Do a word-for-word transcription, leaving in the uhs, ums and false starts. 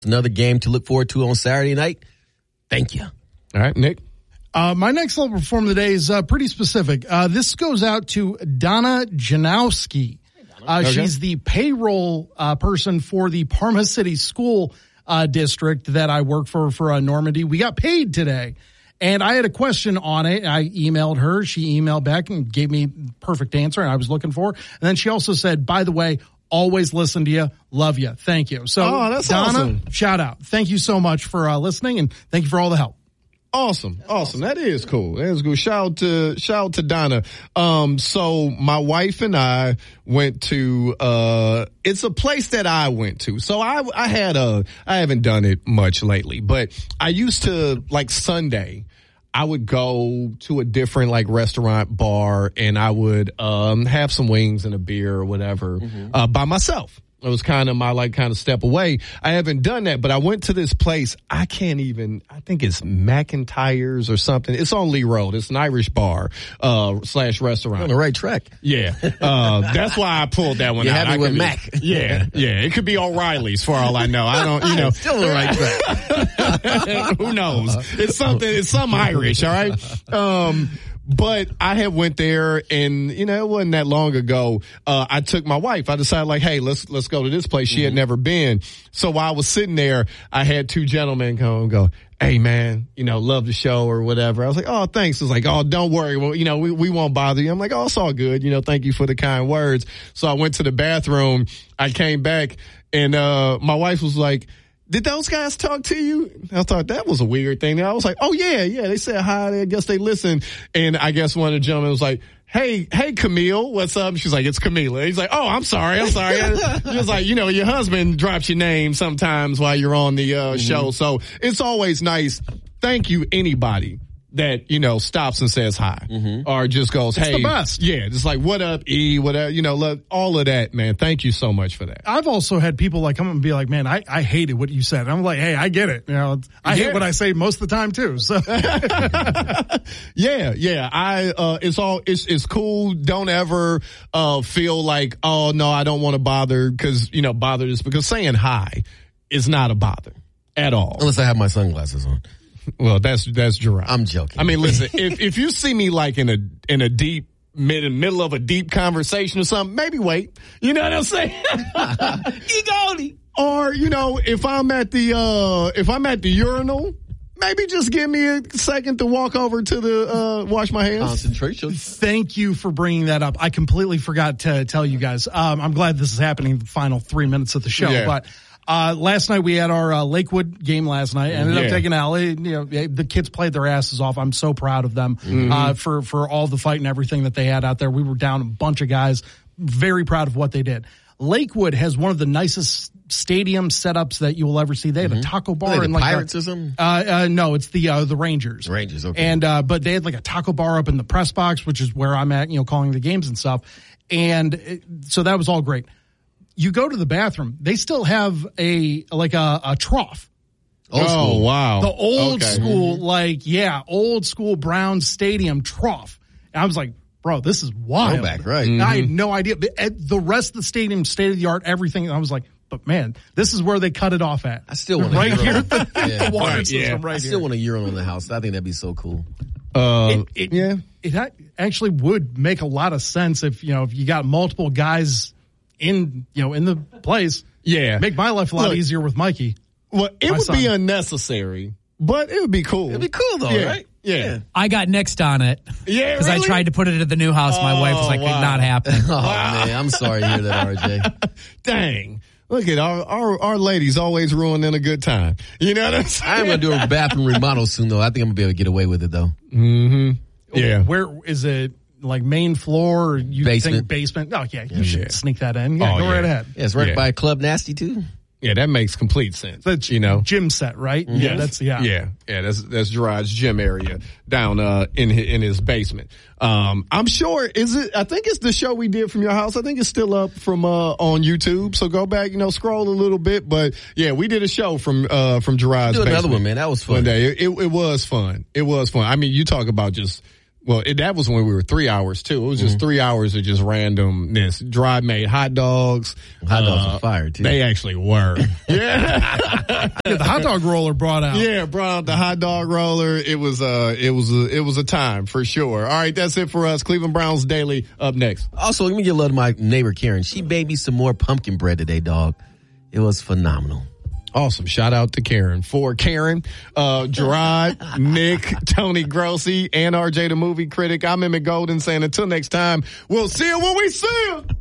Another game to look forward to on Saturday night. Thank you. All right, Nick. Uh, my next level perform of the day is uh, pretty specific. Uh, this goes out to Donna Janowski. Uh, okay. She's the payroll uh, person for the Parma City School uh, District that I work for for uh, Normandy. We got paid today, and I had a question on it. I emailed her. She emailed back and gave me the perfect answer, and I was looking for. And then she also said, by the way, always listen to you. Love you. Thank you. So, oh, that's Donna, awesome. Shout out. Thank you so much for uh, listening, and thank you for all the help. Awesome. Awesome. awesome. That is cool. That is cool. Shout out to, shout out to Donna. Um, so my wife and I went to, uh, it's a place that I went to. So I, I had a, I haven't done it much lately, but I used to, like Sunday, I would go to a different like restaurant bar and I would, um, have some wings and a beer or whatever, mm-hmm. uh, by myself. It was kind of my like kind of step away. I haven't done that, but I went to this place. I can't even, I think it's McIntyre's or something. It's on Lee Road. It's an Irish bar, uh, slash restaurant. On the right track. Yeah. Uh, that's why I pulled that one You're out. happy I with be, Mac. Yeah. Yeah. It could be O'Reilly's for all I know. I don't, you know. Still on the right track. Who knows? It's something, it's some Irish. All right. Um, But I had went there and, you know, it wasn't that long ago. Uh, I took my wife. I decided like, hey, let's, let's go to this place. She mm-hmm. had never been. So while I was sitting there, I had two gentlemen come and go, hey man, you know, love the show or whatever. I was like, oh, thanks. It's like, oh, don't worry. Well, you know, we, we won't bother you. I'm like, oh, it's all good. You know, thank you for the kind words. So I went to the bathroom. I came back and, uh, my wife was like, did those guys talk to you? I thought that was a weird thing. I was like, oh yeah, yeah. They said hi. I guess they listened. And I guess one of the gentlemen was like, hey, hey, Camille, what's up? She's like, it's Camila. He's like, oh, I'm sorry. I'm sorry. He was like, you know, your husband drops your name sometimes while you're on the uh, mm-hmm. show. So it's always nice. Thank you, anybody that, you know, stops and says hi mm-hmm. or just goes, it's hey, the best. Yeah, just like, what up, E, whatever, you know, love, all of that, man. Thank you so much for that. I've also had people like come up and be like, man, I, I hated what you said. And I'm like, hey, I get it. You know, I yeah. hate what I say most of the time too. So yeah, yeah. I, uh, it's all, it's, it's cool. Don't ever, uh, feel like, oh no, I don't want to bother because, you know, bother this because saying hi is not a bother at all. Unless I have my sunglasses on. Well, that's that's Gerard. I'm joking. I mean, listen, if if you see me like in a in a deep mid middle of a deep conversation or something, maybe wait. You know what I'm saying? Egoli. Or you know, if I'm at the uh if I'm at the urinal, maybe just give me a second to walk over to the uh wash my hands. Concentration. Thank you for bringing that up. I completely forgot to tell you guys. Um, I'm glad this is happening in the final three minutes of the show, yeah. but. Uh, last night we had our uh, Lakewood game last night. Ended yeah. up taking L A. You know, the kids played their asses off. I'm so proud of them mm-hmm. uh, for for all the fight and everything that they had out there. We were down a bunch of guys. Very proud of what they did. Lakewood has one of the nicest stadium setups that you will ever see. They have mm-hmm. a taco bar and and like like Pirates or something. Uh, uh, no, it's the uh, the Rangers. Rangers, okay. And uh, but they had like a taco bar up in the press box, which is where I'm at. You know, calling the games and stuff. And it, so that was all great. You go to the bathroom, they still have a, like a, a trough. Old school. Oh, wow. The old okay. school, like, yeah, old school Brown Stadium trough. And I was like, bro, this is wild. Throwback, right. Mm-hmm. I had no idea. The rest of the stadium, state of the art, everything. And I was like, but man, this is where they cut it off at. I still want right a here, urinal. the, yeah. the water right, system yeah. right I still here. want a urinal in the house. I think that'd be so cool. Uh, it, it, yeah. It actually would make a lot of sense if, you know, if you got multiple guys in, you know, in the place. Yeah. Make my life a lot Look, easier with Mikey. Well, it would son. be unnecessary, but it would be cool. It'd be cool though, yeah. right? Yeah. yeah. I got next on it. Yeah, Because really? I tried to put it at the new house. My oh, wife was like, wow. "Could not happen." Oh wow. Man, I'm sorry to hear that, R J. Dang. Look at our, our our ladies always ruining a good time. You know what I'm saying? I am gonna do a bathroom remodel soon though. I think I'm gonna be able to get away with it though. Mm-hmm. Yeah. Where is it? Like main floor or you basement. think basement? Oh yeah, you yeah. should Yeah. sneak that in. Yeah, Oh, go yeah. right ahead. Yeah, it's right Yeah. by Club Nasty too. Yeah, that makes complete sense. That's you know, gym set, right? Yes. Yeah, that's yeah. Yeah, yeah, that's that's Gerard's gym area down uh in his, in his basement. Um, I'm sure is it. I think it's the show we did from your house. I think it's still up from uh on YouTube. So go back, you know, scroll a little bit. But yeah, we did a show from uh from Gerard's Do another basement one, man. That was fun. One day, it, it it was fun. It was fun. I mean, you talk about just Well, it, that was when we were three hours, too. It was just mm-hmm. three hours of just randomness. Dry-made hot dogs. Hot dogs uh, were fire, too. They actually were. yeah. yeah. The hot dog roller brought out. Yeah, brought out the hot dog roller. It was, uh, it was, a, it was a time, for sure. All right, that's it for us. Cleveland Browns Daily up next. Also, let me give love to my neighbor, Karen. She made me some more pumpkin bread today, dog. It was phenomenal. Awesome. Shout out to Karen. For Karen, uh, Gerard, Nick, Tony Grossi, and R J the movie critic, I'm Emmett Golden saying until next time, we'll see you when we see you.